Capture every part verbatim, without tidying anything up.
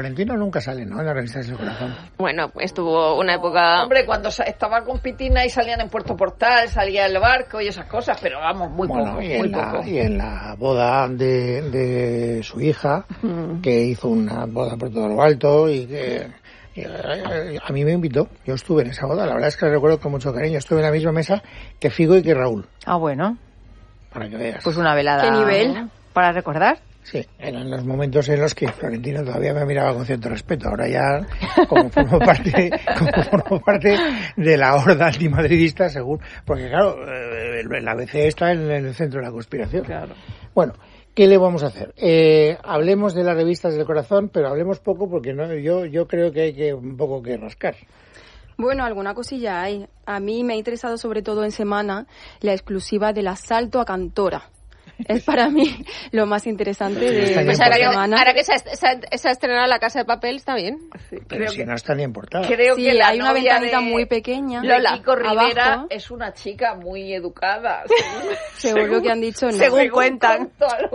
Florentino nunca sale, ¿no?, en las revistas del corazón. Bueno, estuvo una época... Hombre, cuando estaba con Pitina y salían en Puerto Portal, salía el barco y esas cosas, pero vamos, muy bueno, poco, y muy en la, poco. Y en la boda de, de su hija, mm. que hizo una boda por todo lo alto y que... Y a mí me invitó, yo estuve en esa boda, la verdad es que la recuerdo con mucho cariño, estuve en la misma mesa que Figo y que Raúl. Ah, bueno. Para que veas. Pues una velada. ¿Qué nivel? Para recordar. Sí, eran los momentos en los que Florentino todavía me miraba con cierto respeto. Ahora ya, como formo parte, como formo parte de la horda antimadridista, según, porque claro, la A B C está en el centro de la conspiración. Claro. Bueno, ¿qué le vamos a hacer? Eh, hablemos de las revistas del corazón, pero hablemos poco porque no, yo, yo creo que hay que un poco que rascar. Bueno, alguna cosilla hay. A mí me ha interesado sobre todo en semana la exclusiva del asalto a Cantora. Es para mí lo más interesante de pues esta ahora, semana. Ahora que se ha, se, ha, se ha estrenado La Casa de Papel, está bien. Sí, pero si que, no está ni en portada. Creo sí, que la hay una ventanita de, muy pequeña. Lola, Kiko Rivera abajo. Es una chica muy educada. Según, según lo que han dicho, no. Según, según cuentan.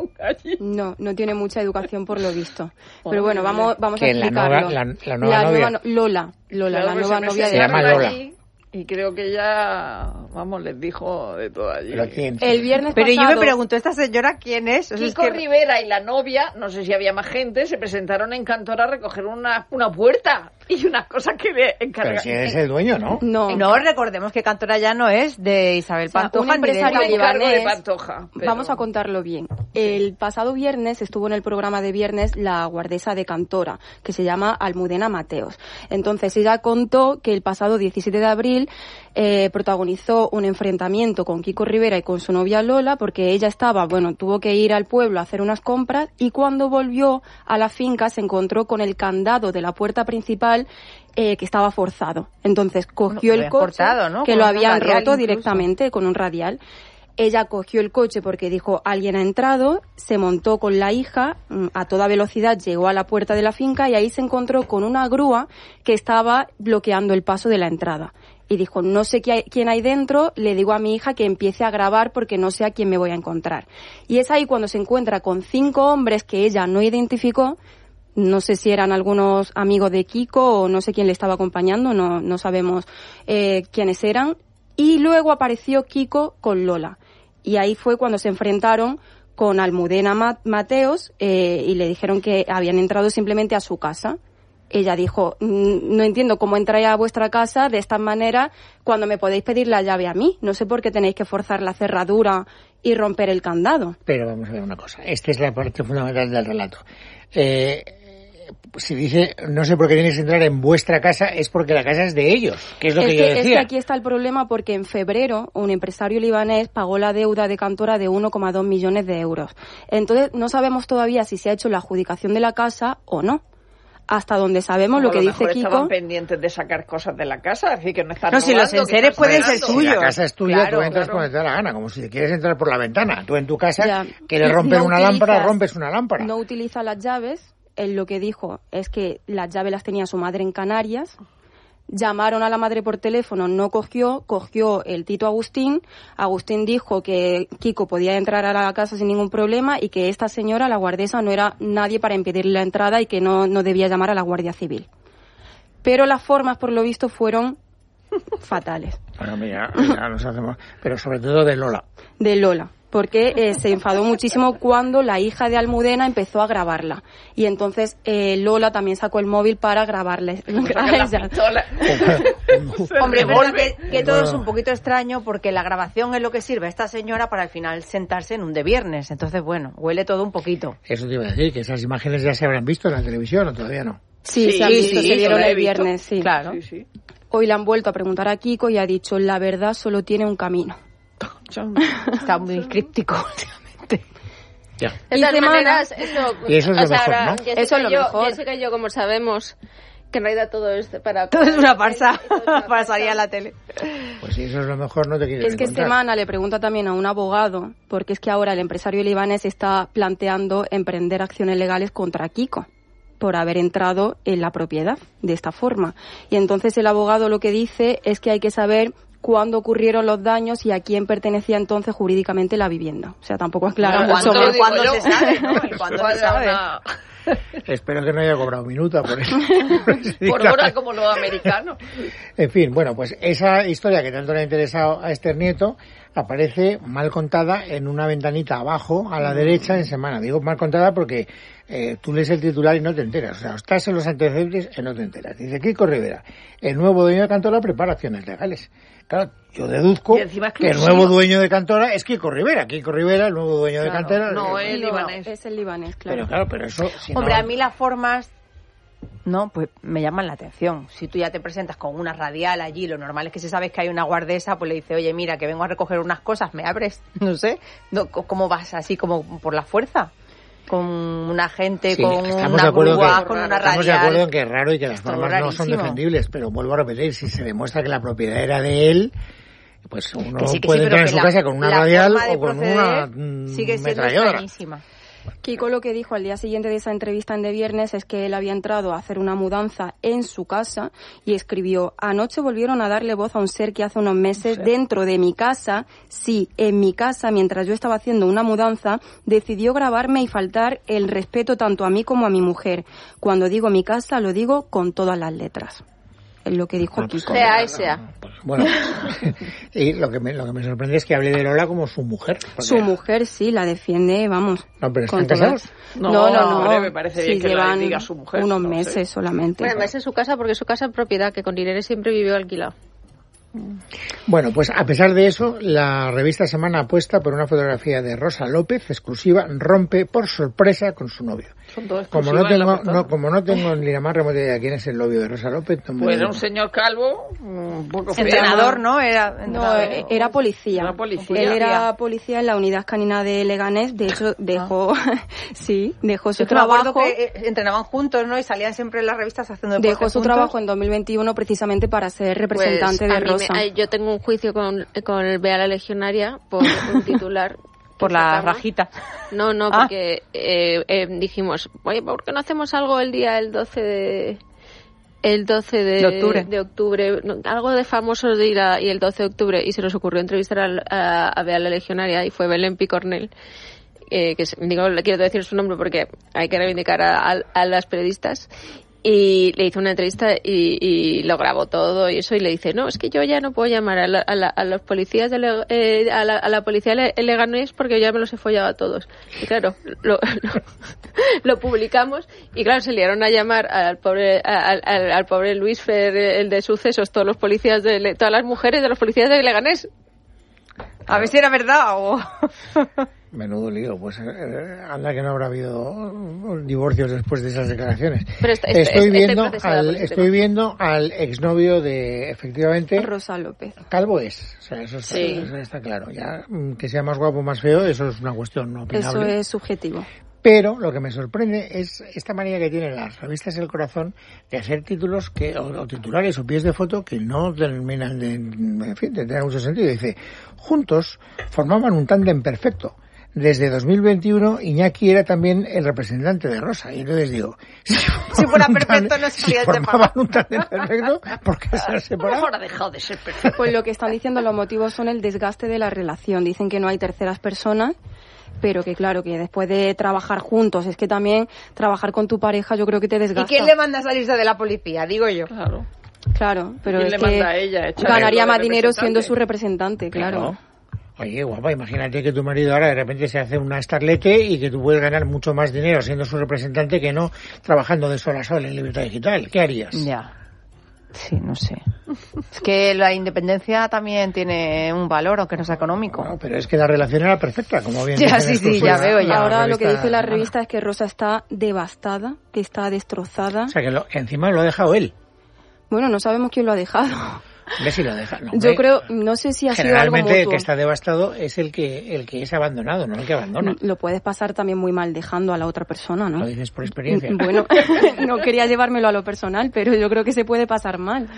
No, no tiene mucha educación por lo visto. Pero bueno, vamos, vamos a La explicarlo. nueva, la, la nueva la novia. Nueva, Lola, Lola, claro, la nueva se novia de se llama Lola. Y creo que ella, vamos, les dijo de todo allí. ¿Pero quién? El viernes Pero pasado, yo me pregunto, ¿esta señora quién es? O sea, Kiko es que... Rivera y la novia, no sé si había más gente, se presentaron en Cantora a recoger una, una puerta y unas cosas que le encargaron. Pero si es el dueño, ¿no? No, no, recordemos que Cantora ya no es de Isabel o sea, Pantoja. un empresario ni de libanés, de Pantoja, pero... Vamos a contarlo bien. El pasado viernes estuvo en el programa de viernes la guardesa de Cantora, que se llama Almudena Mateos. Entonces ella contó que el pasado diecisiete de abril eh, protagonizó un enfrentamiento con Kiko Rivera y con su novia Lola, porque ella estaba, bueno, tuvo que ir al pueblo a hacer unas compras y cuando volvió a la finca se encontró con el candado de la puerta principal eh, que estaba forzado. Entonces cogió bueno, el coche, cortado, ¿no? que con lo habían roto incluso. directamente con un radial. Ella cogió el coche porque dijo alguien ha entrado, se montó con la hija, a toda velocidad llegó a la puerta de la finca y ahí se encontró con una grúa que estaba bloqueando el paso de la entrada. Y dijo, no sé qué hay, quién hay dentro, le digo a mi hija que empiece a grabar porque no sé a quién me voy a encontrar. Y es ahí cuando se encuentra con cinco hombres que ella no identificó, no sé si eran algunos amigos de Kiko o no sé quién le estaba acompañando, no, no sabemos eh, quiénes eran. Y luego apareció Kiko con Lola. Y ahí fue cuando se enfrentaron con Almudena Mateos eh, y le dijeron que habían entrado simplemente a su casa. Ella dijo, no entiendo cómo entráis a vuestra casa de esta manera cuando me podéis pedir la llave a mí. No sé por qué tenéis que forzar la cerradura y romper el candado. Pero vamos a ver una cosa. Esta es la parte fundamental del relato. Eh... Si dice, no sé por qué tienes que entrar en vuestra casa, es porque la casa es de ellos, que es lo es que, que yo decía. Es que aquí está el problema porque en febrero un empresario libanés pagó la deuda de Cantora de uno coma dos millones de euros. Entonces no sabemos todavía si se ha hecho la adjudicación de la casa o no. Hasta donde sabemos Como lo que a lo dice mejor Kiko. Estaban pendientes de sacar cosas de la casa, así que no están No, robando, si los enseres pueden ser Si suyos. la casa es tuya, Claro, tú entras claro. cuando te da la gana, como si te quieres entrar por la ventana. Tú en tu casa Ya. quieres romper No una utilizas- lámpara, rompes una lámpara. No utiliza las llaves. Él lo que dijo es que las llaves las tenía su madre en Canarias. Llamaron a la madre por teléfono, no cogió, cogió el Tito Agustín. Agustín dijo que Kiko podía entrar a la casa sin ningún problema y que esta señora, la guardesa, no era nadie para impedirle la entrada y que no, no debía llamar a la Guardia Civil. Pero las formas, por lo visto, fueron fatales. Bueno, mira, ya nos hacemos... Pero sobre todo de Lola. De Lola. Porque eh, se enfadó muchísimo cuando la hija de Almudena empezó a grabarla. Y entonces eh, Lola también sacó el móvil para grabarle. a ella. Hombre, es verdad que, que todo Bueno. es un poquito extraño porque la grabación es lo que sirve a esta señora para al final sentarse en un de viernes. Entonces, bueno, huele todo un poquito. Eso te iba a decir, que esas imágenes ya se habrán visto en la televisión o todavía no. Sí, Sí, se han visto, sí, se vieron lo he el visto. viernes, sí. Claro. Sí, sí. Hoy le han vuelto a preguntar a Kiko y ha dicho, la verdad solo tiene un camino. Está muy críptico últimamente. Ya. De Y todas semana- maneras, eso, Y eso es o lo sea, mejor, ahora, ¿no? Jessica Eso es lo y yo, mejor. Jessica y yo, como sabemos que en realidad todo es para... Todo es una farsa Todo es una para salir farsa. a la tele. Pues si eso es lo mejor, no te quieres Es que encontrar. Semana le pregunta también a un abogado, porque es que ahora el empresario libanés está planteando emprender acciones legales contra Kiko por haber entrado en la propiedad de esta forma. Y entonces el abogado lo que dice es que hay que saber cuándo ocurrieron los daños y a quién pertenecía entonces jurídicamente la vivienda. O sea, tampoco aclara Bueno, mucho ¿cuándo más. digo ¿Cuándo yo? se sabe, no? ¿Y cuándo se Vaya sabe? una- Espero que no haya cobrado minuta por eso. Por hora, como los americanos. En fin, bueno, pues esa historia que tanto le ha interesado a Esther Nieto aparece mal contada en una ventanita abajo a la derecha en Semana. Digo mal contada porque eh, tú lees el titular y no te enteras. O sea, estás en los antecedentes y no te enteras. Dice Kiko Rivera, el nuevo dueño de Cantora prepara acciones legales. Claro, yo deduzco que el nuevo dueño de Cantora es Kiko Rivera. Kiko Rivera, el nuevo dueño claro, de Cantora. No, es el libanés. Es el libanés, claro. Pero claro, pero eso... Si Hombre, no... a mí las formas... No, pues me llaman la atención. Si tú ya te presentas con una radial allí, lo normal es que si sabes que hay una guardesa, pues le dice, oye, mira, que vengo a recoger unas cosas, ¿me abres? No sé. No, ¿cómo vas así, como por la fuerza? Con una gente, sí, con una grúa, que, con una radial. Estamos de acuerdo en que es raro y que las Esto formas no son defendibles, pero vuelvo a repetir, si se demuestra que la propiedad era de él, pues uno que sí, que puede sí, entrar en su la, casa con una radial o con una mm, sigue siendo metralladora. extrañísima. Kiko lo que dijo al día siguiente de esa entrevista en De Viernes es que él había entrado a hacer una mudanza en su casa y escribió: anoche volvieron a darle voz a un ser que hace unos meses dentro de mi casa, sí, en mi casa, mientras yo estaba haciendo una mudanza, decidió grabarme y faltar el respeto tanto a mí como a mi mujer. Cuando digo mi casa, lo digo con todas las letras. Es lo que dijo Bueno, pues, Kiko. Sea esa. Pues, bueno, y lo que, me, lo que me sorprende es que hable de Lola como su mujer. Porque... Su mujer sí, la defiende, vamos. No, pero con ¿están todas... casados? No, no, no. no. Hombre, me parece bien sí, que llevan la diga su mujer. unos no meses sé. solamente. Bueno, además es su casa porque es su casa en propiedad, que con Irene siempre vivió alquilado. Bueno, pues a pesar de eso, la revista Semana apuesta por una fotografía de Rosa López, exclusiva, rompe por sorpresa con su novio. Son dos Como no exclusivas en la tengo, portada. no, como no tengo ni la más remota idea de quién es el novio de Rosa López, no me Pues era digo. un señor calvo, un poco feo. Entrenador, ¿no? Era No, entrenador. eh, era policía. Era policía. Él era policía en la unidad canina de Leganés. De hecho, dejó, sí, dejó su Yo que me acuerdo trabajo. que eh, entrenaban juntos, ¿no? Y salían siempre en las revistas haciendo deporte Dejó su juntos. trabajo en dos mil veintiuno precisamente para ser representante Pues, a de mí me- Rosa. ay, yo tengo un juicio con, con el Bea la Legionaria por un titular. Por que la sacamos. rajita. No, no, Ah. porque eh, eh, dijimos, oye, ¿por qué no hacemos algo el día el doce de... El doce de, De octubre. de octubre, no, algo de famosos de ir a, y el doce de octubre, y se nos ocurrió entrevistar a, a, a Bea la Legionaria, y fue Belén Picornell, eh, que es- digo, le quiero decir su nombre porque hay que reivindicar a, a, a las periodistas, y le hizo una entrevista y, y lo grabó todo y eso, y le dice, no, es que yo ya no puedo llamar a, la, a, la, a los policías de Le- eh, a, la, a la policía de Leganés porque ya me los he follado a todos. Y claro, lo, lo, lo publicamos y claro, se liaron a llamar al pobre al, al, al pobre Luis Fer, el de Sucesos, todos los policías de Le- todas las mujeres de los policías de Leganés. A ver si era verdad o... Menudo lío, pues eh, anda que no habrá habido divorcios después de esas declaraciones. Pero esta- esta- estoy esta- viendo esta procesada al por ese estoy tema. viendo al exnovio de, efectivamente, Rosa López. calvo es, o sea, eso está, Sí. eso está claro. Ya mm, que sea más guapo o más feo, eso es una cuestión no Eso opinable. es subjetivo. Pero lo que me sorprende es esta manía que tienen las revistas El Corazón de hacer títulos que o, o titulares o pies de foto que no terminan de, en fin, de tener mucho sentido. Dice, juntos formaban un tándem perfecto. Desde dos mil veintiuno Iñaki era también el representante de Rosa. Y entonces digo, si, Si fuera formaban un perfecto, tándem- no si estarían formaban separados. un tándem perfecto, ¿por qué se han separado? Ahora ha dejado de ser perfecto. Pues lo que están diciendo los motivos son el desgaste de la relación. Dicen que no hay terceras personas, pero que claro, que después de trabajar juntos, es que también trabajar con tu pareja yo creo que te ¿Y desgasta. quién le manda a salirse de la policía? Digo yo. Claro. Claro, pero ¿Quién es le que manda a ella a echarle ganaría lo de más dinero siendo representante? su representante, claro. Oye, guapa, imagínate que tu marido ahora de repente se hace una starlete y que tú puedes ganar mucho más dinero siendo su representante que no trabajando de sol a sol en Libertad Digital. ¿Qué harías? Ya. Sí, no sé. Es que la independencia también tiene un valor, aunque no sea económico. Bueno, pero es que la relación era perfecta, como bien Ya, dice en sí, sí, exclusiva ya veo, ya. la Ahora lo que revista dice la Semana. revista es que Rosa está devastada, que está destrozada. O sea, que lo- encima lo ha dejado él. Bueno, no sabemos quién lo ha dejado. Ve si lo deja. No, Yo hombre, creo, no sé si ha sido algo generalmente el mutuo. que está devastado es el que el que es abandonado, no el que abandona. Lo puedes pasar también muy mal dejando a la otra persona, ¿no? Lo dices por experiencia. Bueno, no quería llevármelo a lo personal, pero yo creo que se puede pasar mal.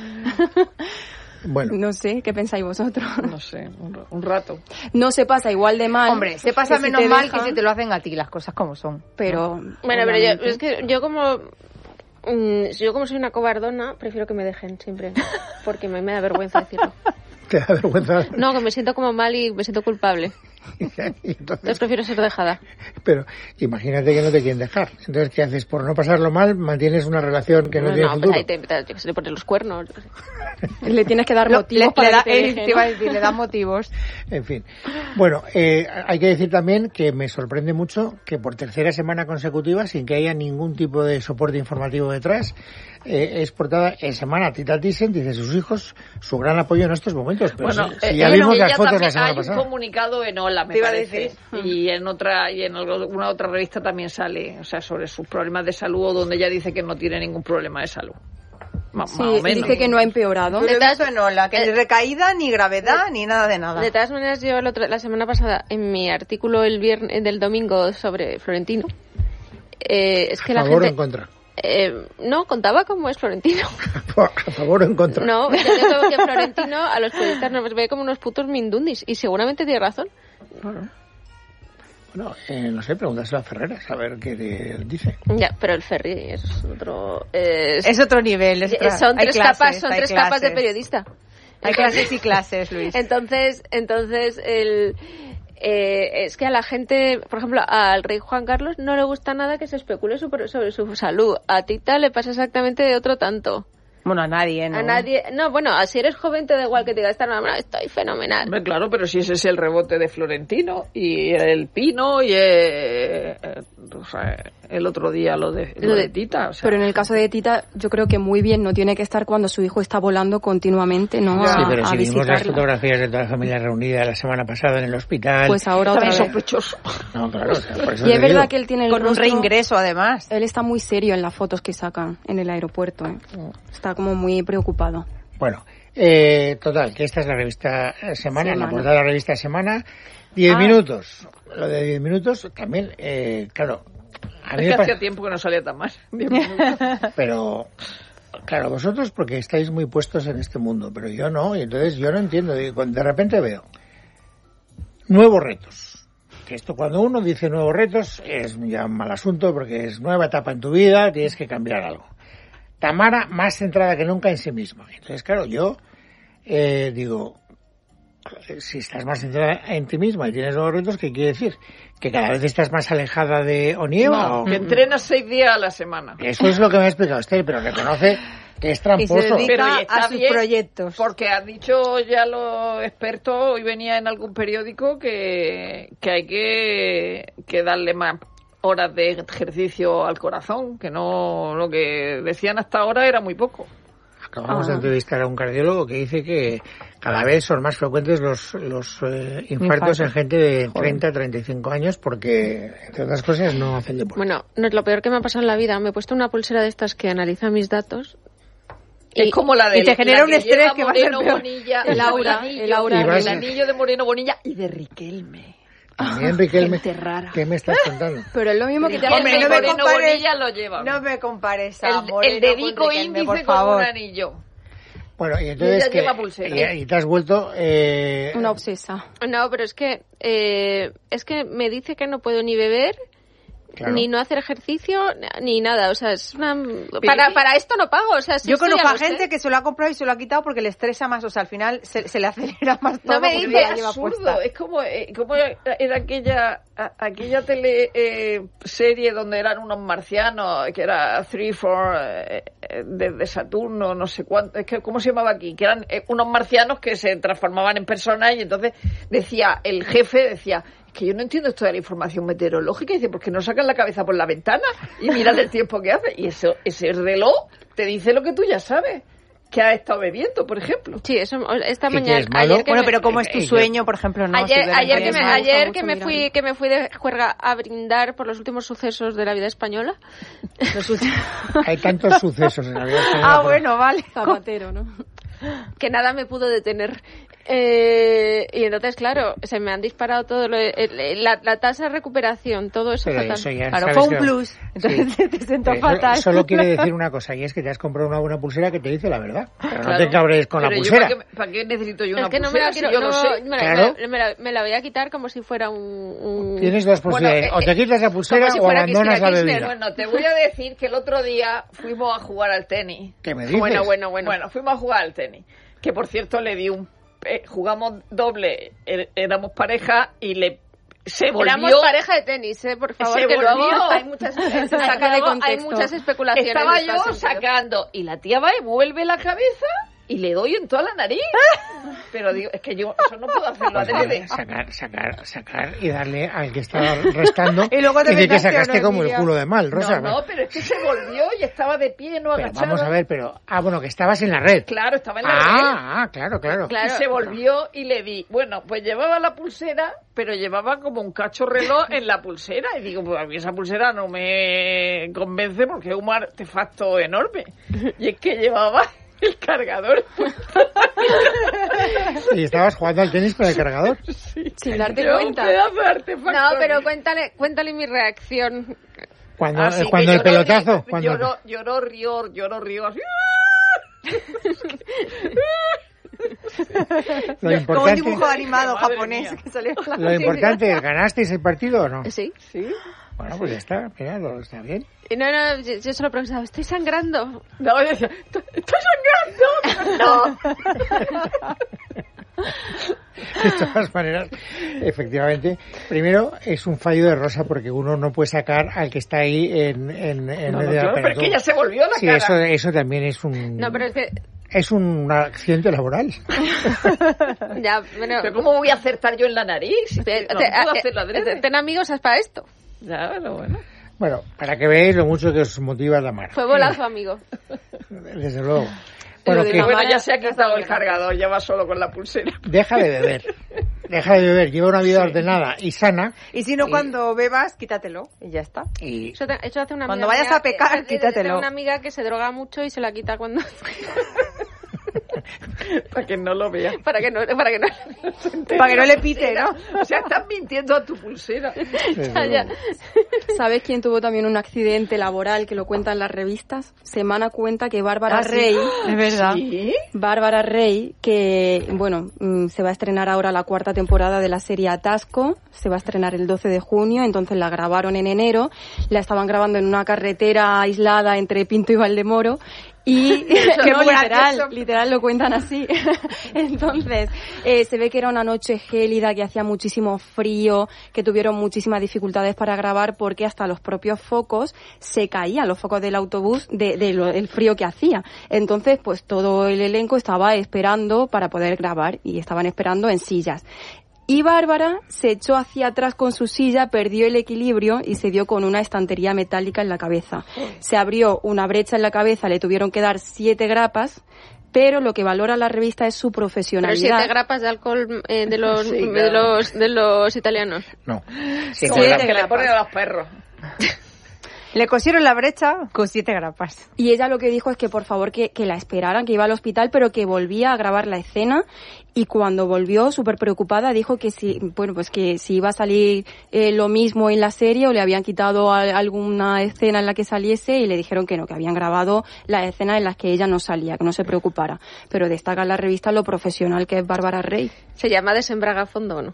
Bueno, No sé, ¿qué pensáis vosotros? No sé, un, un rato. No se pasa igual de mal. Hombre, se pasa que si menos te mal dejan, que si te lo hacen a ti, las cosas como son. Pero, Bueno, pero yo, obviamente. es que yo como mm, yo como soy una cobardona, prefiero que me dejen siempre, porque me, me da vergüenza decirlo. te da vergüenza. No, que me siento como mal y me siento culpable. Y entonces, Entonces prefiero ser dejada. pero imagínate que no te quieren dejar. Entonces, ¿qué haces? Por no pasarlo mal, mantienes una relación que no, no, tiene no, futuro. pues ahí te, te, te, se le ponen los cuernos. Le tienes que dar Lo- motivos le, para le da, que te eh, dejen, te iba a ¿no? decir, le da motivos. En fin. Bueno, eh, hay que decir también que me sorprende mucho que por tercera semana consecutiva, sin que haya ningún tipo de soporte informativo detrás, eh, es portada en semana Tita Thyssen, dice sus hijos, su gran apoyo en estos momentos. Pero Bueno, si, si eh, ya eh, vimos ella las fotos también- la semana hay pasada. un comunicado en Hola, me Te iba a parece, decir. y en otra y en alguna otra revista también sale, o sea, sobre sus problemas de salud, o donde ella dice que no tiene ningún problema de salud. Ma- Sí, más o menos. dice que no ha empeorado. Yo lo he todas- visto en Ola, que eh, ni recaída, ni gravedad, ni nada de nada. De todas maneras, yo el otro- la semana pasada, en mi artículo el viernes del domingo sobre Florentino, eh, es que ¿A la favor o gente... en contra? Eh, no, contaba cómo es Florentino. ¿A favor o en contra? No, yo digo que Florentino a los periodistas nos ve como unos putos mindundis, y seguramente tiene razón. Bueno, eh, no sé, pregúntaselo a Ferreras, a ver qué te dice. Ya, pero el Ferri es otro... Es, Es otro nivel. Es otra- son hay tres clases, capas, son hay tres capas de clases. periodista. Hay clases y clases, Luis. Entonces, entonces el eh, es que a la gente, por ejemplo, al rey Juan Carlos no le gusta nada que se especule sobre, sobre su salud. A Tita le pasa exactamente otro tanto. Bueno, a nadie, ¿no? A nadie, no, bueno, si eres joven te da igual que te diga esta mamá, estoy fenomenal. Hombre, claro, pero si ese es el rebote de Florentino y el Pino y eh, eh, o sea, el otro día lo de, lo de Tita. O sea, Pero en el caso de Tita, yo creo que muy bien no tiene que estar cuando su hijo está volando continuamente, ¿no? Sí, A, pero a si vimos las visitarla. fotografías de toda la familia reunida la semana pasada en el hospital... Pues ahora otra también vez. sospechoso. No, claro, o sea, por eso Y te es verdad digo. que él tiene el Con un rostro- reingreso, además. Él está muy serio en las fotos que sacan en el aeropuerto, ¿eh? Está como muy preocupado. Bueno, eh, total, que esta es la revista eh, Semana, Semana. la portada de la revista Semana. Diez Ah. minutos. Lo de diez minutos también, eh, claro, a mí Es me que pasa... hacía tiempo que no salía tan mal. Diez minutos. Pero, claro, vosotros porque estáis muy puestos en este mundo, pero yo no, y entonces yo no entiendo. Digo, cuando de repente veo nuevos retos. Que esto cuando uno dice nuevos retos es ya un mal asunto porque es nueva etapa en tu vida, tienes que cambiar algo. Tamara más centrada que nunca en sí misma. Entonces, claro, yo eh, digo, si estás más centrada en ti misma y tienes nuevos retos, ¿qué quiere decir? ¿Que cada vez estás más alejada de Onieva? No, o... que entrenas seis días a la semana. Eso es lo que me ha explicado usted, pero reconoce que es Y se tramposo. dedica Pero y está a sus bien, proyectos. Porque han dicho ya los expertos, hoy venía en algún periódico, que, que hay que, que darle más horas de ejercicio al corazón, que no lo que decían hasta ahora era muy poco. Acabamos Ah. de entrevistar a un cardiólogo que dice que cada vez son más frecuentes los, los eh, infartos Infartos. en gente de treinta a treinta y cinco años porque, entre otras cosas, no hacen deporte. Bueno, no es lo peor que me ha pasado en la vida. Me he puesto una pulsera de estas que analiza mis datos. Es como la de y te genera la un que estrés lleva que va a ser Moreno peor. Bonilla, El aura, anillo, el aura. Y vas- el anillo de Moreno Bonilla y de Riquelme. También, Riquelme, gente rara. ¿qué me estás contando? Pero es lo mismo que te Riquelme Hombre, y no me Moreno compares- Bonilla lo llevan. No me compares a el, Moreno el dedico con Riquelme, índice por con favor. un anillo. Bueno, y Y entonces ella que, lleva pulsera. y, y te has vuelto eh, una obsesa. No, pero es que eh, es que me dice que no puedo ni beber, claro. ni no hacer ejercicio, ni nada. O sea, es una... Para, para esto no pago. O sea, si Yo esto ya conozco a lo sé. gente que se lo ha comprado y se lo ha quitado porque le estresa más, o sea, al final se, se le acelera más todo No me porque dice la lleva absurdo, puesta. es como, eh, como era aquella a- aquella tele eh, serie donde eran unos marcianos, que era Three, Four, eh, eh, desde Saturno, no sé cuánto, es que ¿cómo se llamaba aquí? Que eran eh, unos marcianos que se transformaban en personas y entonces decía, el jefe decía, es que yo no entiendo esto de la información meteorológica, y dice, ¿por qué no sacan la cabeza por la ventana y miran el tiempo que hace? Y eso, ese reloj te dice lo que tú ya sabes, que has estado bebiendo, por ejemplo. Sí, eso, esta ¿Y mañana... que es malo? Ayer que Bueno, me- pero ¿cómo es tu Eh, eh, sueño, por ejemplo? No, ayer, Si ayer, que duermes me, mal. ayer gusta que me mucho fui mirarlo. que me fui de juerga a brindar por los últimos sucesos de la vida española. Los últimos- Hay tantos sucesos en la vida española. Ah, bueno, vale. Zapatero, ¿no? que nada me pudo detener. Eh, y entonces, claro, se me han disparado todo lo, el- la, la tasa de recuperación, todo eso Pero fatal. eso ya Claro, sabes fue un que- plus. Entonces Sí. te sentó Eh, fatal. Solo quiere decir una cosa, y es que te has comprado una buena pulsera que te dice la verdad. Pero no Claro. te cabres con Pero la yo, pulsera. ¿para qué, para qué necesito yo una Es que no me pulsera la si quiero, yo no, no, sé? me, la, Claro. me, me la, me la voy a quitar como si fuera un... un- Tienes dos Bueno, posibilidades, eh, o te quitas la pulsera como si o fuera abandonas la Cristina Kirchner. bebida. Bueno, te voy a decir que el otro día fuimos a jugar al tenis. ¿Qué me dices? Bueno, bueno, bueno. Bueno, fuimos a jugar al tenis. Que por cierto le di un eh, jugamos doble, er, éramos pareja y le se volvió... Éramos pareja de tenis, ¿eh? Por favor, se que volvió, luego hay muchas, se saca de contexto. Hay muchas especulaciones. Estaba de yo estas sacando y la tía va y vuelve la cabeza y le doy en toda la nariz. Pero digo, es que yo eso no puedo hacerlo Pues adrede. vale, sacar, sacar, sacar y darle al que estaba restando Y luego te y de que vengaste, sacaste ¿o no, como el Emilia? culo de mal, Rosa. No, no, pero es que se volvió y estaba de pie, no Pero agachada. vamos a ver, pero... Ah, bueno, que estabas en la red. Claro, estaba en la red. Ah, ah, claro, claro. Claro. Y se volvió y le di. Bueno, pues llevaba la pulsera, pero llevaba como un cacho reloj en la pulsera. Y digo, pues a mí esa pulsera no me convence porque es un artefacto enorme. Y es que llevaba el cargador. Y estabas jugando al tenis con el cargador. Sí. Sin darte Llevaba cuenta. Un pedazo de artefacto. No, pero cuéntale, cuéntale mi reacción. Cuando, Así que cuando el lloró, pelotazo. Cuando... Lloró, lloró, rió, lloró, rió, así. Lo Como un importante, dibujo animado Madre japonés mía. que salió en la lo importante es, ¿ganasteis el partido o no? Sí. Sí. Bueno, pues ya está, mira, lo- está bien. Y no, no, yo, yo solo preguntaba, estoy sangrando. No, yo decía, "Estoy- estoy sangrando. No. De todas maneras, efectivamente, primero es un fallo de Rosa porque uno no puede sacar al que está ahí en, en, en No, no, medio de la claro, pero es peloton. que ya se volvió la Sí, cara. eso, eso también es un... No, pero es que, Es un accidente laboral. ya, bueno... Pero ¿cómo voy a acertar yo en la nariz? Si te- no te- puedo eh, hacerlo adrede. eh, ten amigos es para esto. Ya, pero bueno. Bueno, para que veáis lo mucho que os motiva la mar. Fue bolazo, amigo. Desde luego. Lo Bueno, de que la Bueno, Mara ya se ha ya quitado está el cargador, ya va solo con la pulsera. deja de beber. Deja de beber. Lleva una vida ordenada y sana. Y si no, Sí. cuando bebas, quítatelo y ya está. Y Eso, te- eso hace una Cuando amiga vayas mía a pecar, que- eh, quítatelo. tengo una amiga que se droga mucho y se la quita cuando... Para que no lo vea. para que no... Para que no... Para que no le pite, ¿no? O sea, estás mintiendo a tu pulsera. desde Ya, ya. luego. ¿Sabes quién tuvo también un accidente laboral que lo cuentan las revistas? Semana cuenta que Bárbara Ah, sí. Rey, Es verdad. ¿Sí? Bárbara Rey, que bueno, mm, se va a estrenar ahora la cuarta temporada de la serie Atasco, se va a estrenar el doce de junio, entonces la grabaron en enero, la estaban grabando en una carretera aislada entre Pinto y Valdemoro. Y Qué no, gracioso. literal, literal lo cuentan así. Entonces, eh, se ve que era una noche gélida, que hacía muchísimo frío, que tuvieron muchísimas dificultades para grabar porque hasta los propios focos se caían, los focos del autobús, de, de lo- del frío que hacía. Entonces, pues todo el elenco estaba esperando para poder grabar y estaban esperando en sillas. Y Bárbara se echó hacia atrás con su silla, perdió el equilibrio y se dio con una estantería metálica en la cabeza. Se abrió una brecha en la cabeza, le tuvieron que dar siete grapas, pero lo que valora la revista es su Pero profesionalidad. siete grapas de alcohol eh, de los Sí, de claro. los de los italianos. No. Sí, Como que la- le ponen a los perros. Le cosieron la brecha con siete grapas. Y ella lo que dijo es que por favor que, que la esperaran, que iba al hospital, pero que volvía a grabar la escena. Y cuando volvió, súper preocupada, dijo que si, bueno, pues que si iba a salir eh, lo mismo en la serie o le habían quitado a- alguna escena en la que saliese y le dijeron que no, que habían grabado las escenas en las que ella no salía, que no se preocupara. Pero destaca en la revista lo profesional que es Bárbara Rey. Se llama Desembraga a fondo, ¿o no?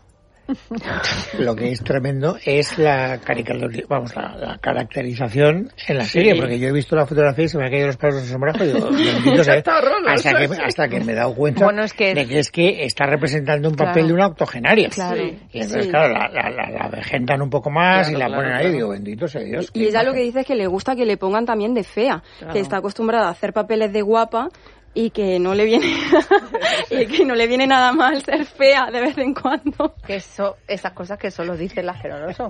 Lo que es tremendo es la caricatura, vamos, la, la caracterización en la serie, porque yo he visto la fotografía y se me han caído los pelos en sombrajo y digo, bendito sea, Está horroroso, hasta que, sí. hasta que me he dado cuenta Bueno, es que- de que es que está representando un papel Claro. de una octogenaria. Claro. Sí. Y entonces, Sí. claro, la, la, la, la vejentan un poco más Claro, y la claro, ponen ahí claro. y digo, bendito sea Dios. Y qué ella lo imagen. que dice es que le gusta que le pongan también de fea, Claro. que está acostumbrada a hacer papeles de guapa y que no le viene y que no le viene nada mal ser fea de vez en cuando. Que eso, esas cosas que solo dicen las que no lo son.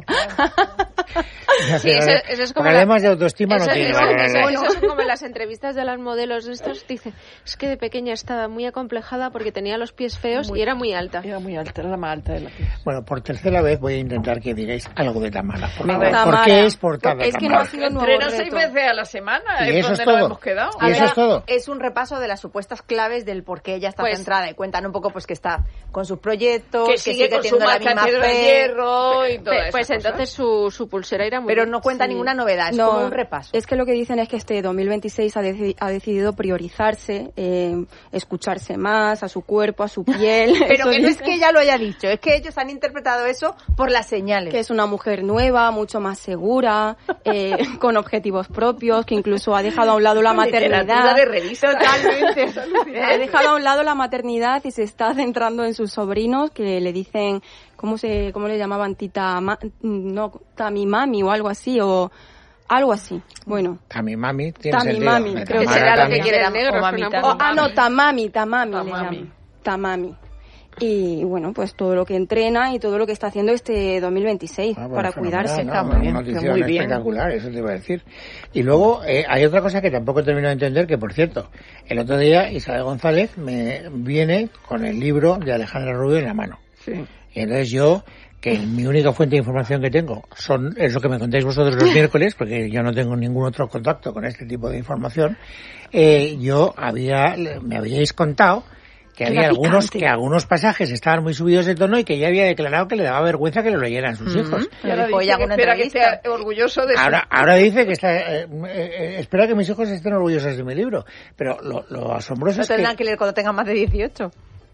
Ya, Sí, pero, eso- eh, eso es porque como la- además de autoestima Eso, no tiene eso- valor. eso- eso es como en las entrevistas de las modelos estos, dicen, es que de pequeña estaba muy acomplejada porque tenía los pies feos y era muy alta. Era muy alta, era la más alta de la pieza. Bueno, por tercera vez voy a intentar que digáis algo de Tamara. Por favor. Tamara. ¿Por qué es portada Es que no Tamara? ha sido un nuevo Entreno seis reto. veces a la semana, Y es eso es donde todo. nos hemos quedado. Y eso es todo. Es un repaso de las supuestas claves del por qué ella está Pues- centrada y cuentan un poco pues que está con sus proyectos, Que que, sigue con su teniendo la marca misma de fe, hierro y todo Pe- eso. Pues entonces su, su pulsera era muy... pero no cuenta Sí. ninguna novedad, es No, como un repaso. Es que lo que dicen es que este dos mil veintiséis ha, deci- ha decidido priorizarse, eh, escucharse más a su cuerpo, a su piel. Pero Eso que no es dice. que ella lo haya dicho, es que ellos han interpretado eso por las señales. Que es una mujer nueva, mucho más segura, eh, con objetivos propios, que incluso ha dejado a un lado la Literatura maternidad. de revista. Totalmente. alucinante, es Ha alucinante. dejado a un lado la maternidad y se está centrando en sus sobrinos que le dicen, ¿cómo se cómo le llamaban? Tita, ma, no, Tami Mami o algo así, o algo así. Bueno. Tami Mami tiene Tami sentido. Mami, Me creo que Tamara será lo que también. quiere el O negro. mamita. suena un Oh, poco- ah, no, Tamami, Tamami le Tamami. llaman. Tamami. Y bueno, pues todo lo que entrena y todo lo que está haciendo este dos mil veintiséis Ah, bueno, para fenomenal, cuidarse. ¿no? Está muy Una bien, noticia está muy bien. espectacular, eso te iba a decir. Y luego eh, hay otra cosa que tampoco termino de entender, que por cierto, el otro día Isabel González me viene con el libro de Alejandra Rubio en la mano. Sí. Y entonces yo, que mi única fuente de información que tengo son es lo que me contáis vosotros los miércoles, porque yo no tengo ningún otro contacto con este tipo de información, eh, yo había, me habíais contado que Era había algunos picante. que algunos pasajes estaban muy subidos de tono y que ella había declarado que le daba vergüenza que lo leyeran sus hijos. Y ahora Dijo dice ella que en una espera que entrevista. esté orgulloso de Ahora, su... ahora dice que está, eh, eh, espera que mis hijos estén orgullosos de mi libro, pero lo, lo asombroso No es que, tendrán que leer cuando tengan más de dieciocho.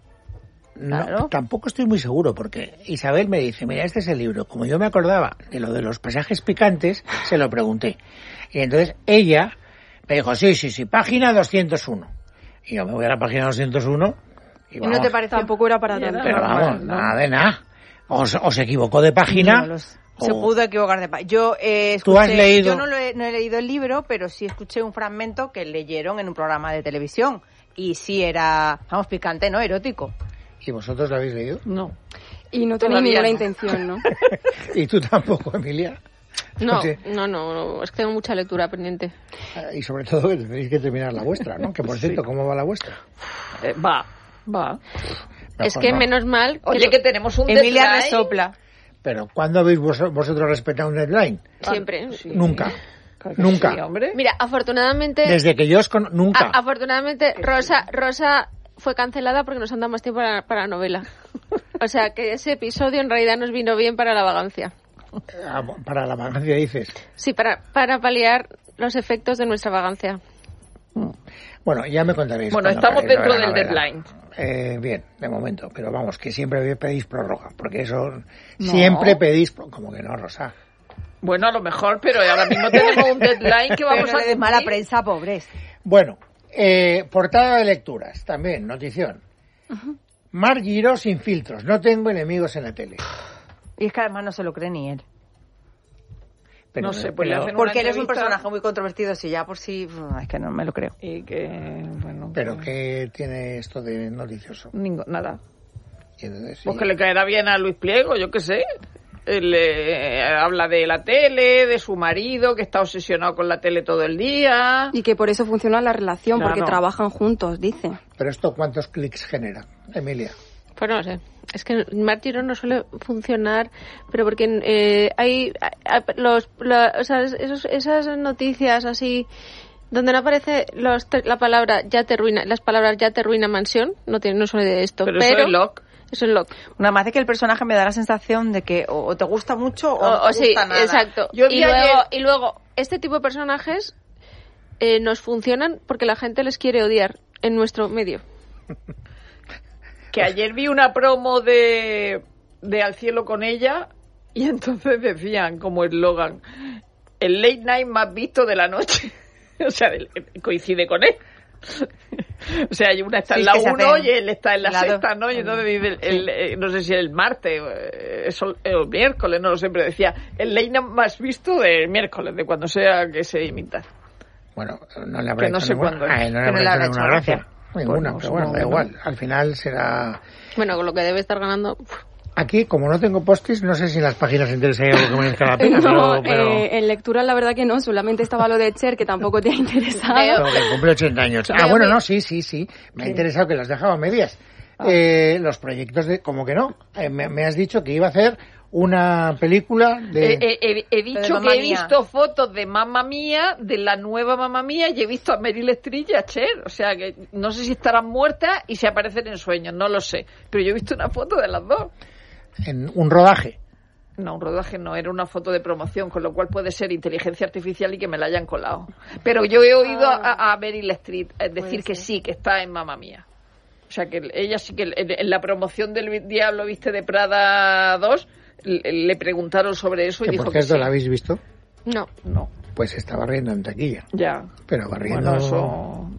no, claro. tampoco estoy muy seguro, porque Isabel me dice, mira, este es el libro. Como yo me acordaba de lo de los pasajes picantes, se lo pregunté. Y entonces ella me dijo, sí, sí, sí, página doscientos uno. Y yo me voy a la página doscientos uno y ¿Y vamos, no te parece? Tampoco era para Mira, tanto. pero normal, vamos, ¿no? nada de nada. O, se- o se equivocó de página. No lo sé. Se o- pudo equivocar de página. Yo eh, ¿Tú has escuché- leído? Yo no, lo he, no he leído el libro, pero sí escuché un fragmento que leyeron en un programa de televisión. Y sí era, vamos, picante, ¿no? Erótico. ¿Y vosotros lo habéis leído? No. Y no tenéis Todavía ninguna no. intención, ¿no? Y tú tampoco, Emilia. No, Sí. no, no, no, es que tengo mucha lectura pendiente. Eh, Y sobre todo que tenéis que terminar la vuestra, ¿no? Que por cierto, ¿cómo va la vuestra? Eh, va, va. es Mejor que no. menos mal... Oye, lo- que tenemos un Emilia deadline. resopla. Pero ¿cuándo habéis vos- vosotros respetado un deadline? Siempre. Sí. Nunca. Claro que Nunca. sí, hombre. Mira, afortunadamente... Desde que yo os con... Nunca. a- afortunadamente, Rosa, Rosa fue cancelada porque nos han dado más tiempo para, para la novela. O sea, que ese episodio en realidad nos vino bien para la vagancia. Ah, para la vagancia dices. Sí, para, para paliar los efectos de nuestra vagancia. Bueno, ya me contaréis. Bueno, cuando estamos acabéis dentro la del novela. deadline. Eh, bien, de momento. Pero vamos, que siempre pedís prórroga. Porque eso... Siempre pedís... pro- Como que no, Rosa. Bueno, a lo mejor, pero ahora mismo tenemos un deadline que Pero vamos no a le des mala cumplir. prensa, pobres. Bueno, eh, portada de lecturas. También, notición. Mar Giró sin filtros. No tengo enemigos en la tele. Y es que además no se lo cree ni él. Pero, No sé, pues le pero- hacen Porque una él es un entrevista. personaje muy controvertido, si ya por sí... uf, Es que no me lo creo. Y que, bueno... pero pues, ¿qué tiene esto de noticioso? ningo- nada. Y entonces, Pues sí. que le caerá bien a Luis Pliego, yo qué sé. Él eh, habla de la tele, de su marido, que está obsesionado con la tele todo el día. Y que por eso funciona la relación, Claro. porque trabajan juntos, dice. Pero esto, ¿cuántos clics genera, Emilia? Pues no sé. Es que Mártiro no suele funcionar, pero porque eh, hay, hay- los, la- o sea, esos- esas noticias así donde no aparece los, la palabra ya te ruina, las palabras ya te ruina mansión, no tiene, no son de esto. Pero, Pero, eso es Locke. eso es Locke. Nada más de que el personaje me da la sensación de que o, o te gusta mucho o, O, no te o sí, gusta nada. exacto. Yo y vi luego, ayer- y luego, este tipo de personajes eh, nos funcionan porque la gente les quiere odiar en nuestro medio. Que ayer vi una promo de, de Al cielo con ella y entonces decían como eslogan, el late night más visto de la noche. O sea, del- coincide con él. O sea, una está Sí, en es la que se uno hacen y él está en la la dos. sexta, ¿no? Y entonces dice, el, el, eh, no sé si el martes eh, es el, el miércoles, no lo sé, pero decía, el late night más visto del miércoles, de cuando sea que se imita. Bueno, no le habrá Que no hecho sé ninguna, cuándo es. a él no le Que no habrá le hecho habrá ninguna hecho gracia. gracia. Ninguna, Bueno, pero bueno, da supongo, igual. Al final será... Bueno, con lo que debe estar ganando. Aquí, como no tengo postis, no sé si en las páginas enteras hay algo que merezca la pena, No, pero... pero... eh, en lectura la verdad que no, solamente estaba lo de Cher, que tampoco te ha interesado. Veo. Pero que cumple ochenta años. Ah, Veo bueno, que- no, sí, sí, sí. Me ha interesado que las dejaba a medias. Eh, los proyectos de... Como que no. Eh, me, me has dicho que iba a hacer una película de... Eh, eh, he, he de dicho Mamma que he Mía. visto fotos de Mamma Mía, de la nueva Mamma Mía, y he visto a Meryl Streep y a Cher. O sea, que no sé si estarán muertas y si aparecen en sueños, no lo sé. Pero yo he visto una foto de las dos. en un rodaje. No, un rodaje no, era una foto de promoción, con lo cual puede ser inteligencia artificial y que me la hayan colado. Pero yo he oído a, a Meryl Streep eh, decir que sí, que está en Mamma Mía. O sea, que ella sí que en, en la promoción del Diablo Viste de Prada dos le, le preguntaron sobre eso y Que dijo por que cierto, sí. ¿la habéis visto? No. No, Pues estaba riendo en taquilla. ya. Pero va riendo... Bueno, eso...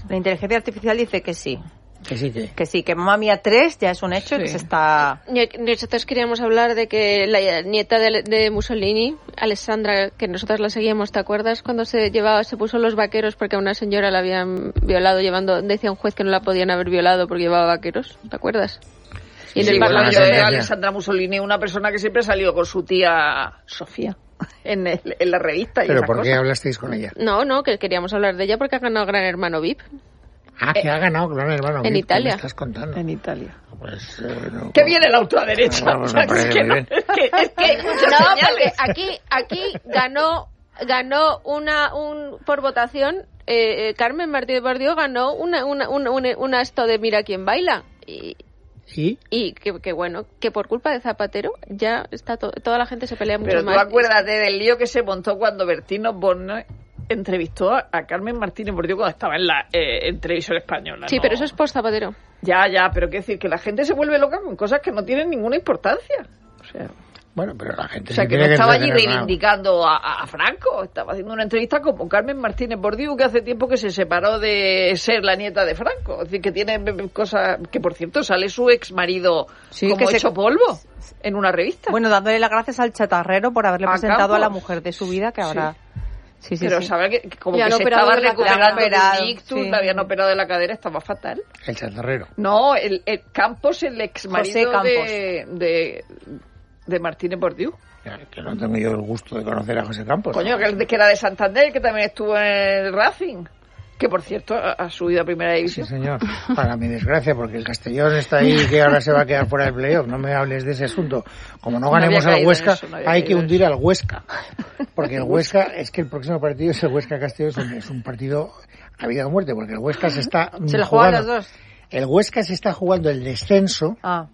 La inteligencia artificial dice que sí. Que sí, que... Que sí, que Mamma Mía tres ya es un hecho, sí. que se está... Nosotros queríamos hablar de que la nieta de, de Mussolini, Alessandra, que nosotros la seguíamos, ¿te acuerdas? Cuando se llevaba, se puso los vaqueros porque a una señora la habían violado llevando, decía un juez que no la podían haber violado porque llevaba vaqueros, ¿te acuerdas? Y en sí, el Parlamento de Alessandra Mussolini, una persona que siempre salió con su tía Sofía en, el, en la revista. Y ¿Pero por qué cosa. hablasteis con ella? No, no, que queríamos hablar de ella porque ha ganado Gran Hermano V I P. Ah, que eh, ha ganado Gran Hermano V I P. En Italia. ¿Qué me estás contando? En Italia. Pues, eh, no, que viene la ultraderecha. No, no, no, es que no, es que, es que hay muchas no, señales. Porque aquí, aquí ganó, ganó una, un, por votación, eh, Carmen Martínez Bordiú ganó una, una, una, una, una esto de Mira quién baila. Y, ¿Sí? Y que, que bueno, que por culpa de Zapatero ya está to- toda la gente se pelea mucho Pero más. tú acuérdate del lío que se montó cuando Bertino Borne entrevistó a, a Carmen Martínez Bordiú cuando estaba en la eh, en televisión española. Sí, ¿no? pero eso es post Zapatero. Ya, ya, pero quiero decir que la gente se vuelve loca con cosas que no tienen ninguna importancia. O sea... Bueno, pero la gente... O sea, sí que no que estaba allí entretener, reivindicando a, a Franco, estaba haciendo una entrevista como Carmen Martínez Bordiú, que hace tiempo que se separó de ser la nieta de Franco. Es decir, que tiene cosas... Que, por cierto, sale su ex marido sí, como que hecho se... polvo en una revista. Bueno, dándole las gracias al chatarrero por haberle a presentado Campos. a la mujer de su vida, que ahora... Sí. Sí, sí, pero sí. sabe que como ya que no se operado estaba de la recuperando cadera. de un ictus, Sí. la habían operado de la cadera, estaba fatal. El chatarrero. No, el, el Campos, el ex marido Campos. de, de, de Martínez Bordiú. Que no tengo yo el gusto de conocer a José Campos. Coño, que, que era de Santander, que también estuvo en el Racing. Que, por cierto, ha, ha subido a Primera División. Sí, señor. Para mi desgracia, porque el Castellón está ahí que ahora se va a quedar fuera del playoff. No me hables de ese asunto. Como no ganemos no al Huesca, eso, no hay que caído hundir al Huesca. Porque el Huesca, es que el próximo partido es el Huesca-Castellón, es un, es un partido a vida o muerte, porque el Huesca se está ¿Se lo jugando. juegan los dos? El Huesca se está jugando el descenso Ah.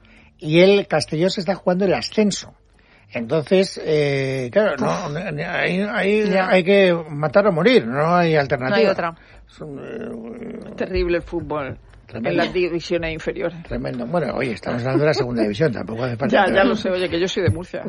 y el Castellón se está jugando el ascenso. Entonces, eh, claro, no, ahí, ahí Ya. hay que matar o morir, no hay alternativa. No hay otra. Es un, eh, Terrible el fútbol Tremendo. en las divisiones inferiores. Tremendo. Bueno, oye, estamos hablando de la segunda división, tampoco hace falta. Ya, pero- ya lo sé, oye, que yo soy de Murcia.